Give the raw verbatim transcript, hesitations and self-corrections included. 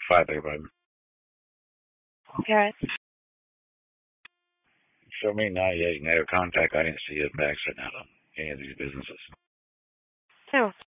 five beg your pardon. Okay. Show me not yet. You made a contact. I didn't see a back shutting out on any of these businesses. No.